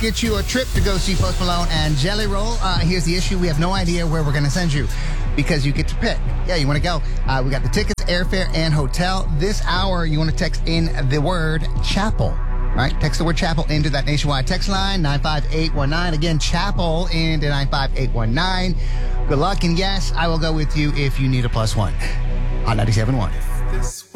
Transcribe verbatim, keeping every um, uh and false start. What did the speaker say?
get you a trip to go see Post Malone and Jelly Roll. Uh, here's the issue. We have no idea where we're going to send you because you get to pick. Yeah, you want to go. Uh, we got the tickets, airfare, and hotel. This hour, you want to text in the word chapel. Right? Text the word chapel into that nationwide text line, nine five eight one nine. Again, chapel into nine five eight one nine. Good luck. And yes, I will go with you if you need a plus one on ninety-seven point one.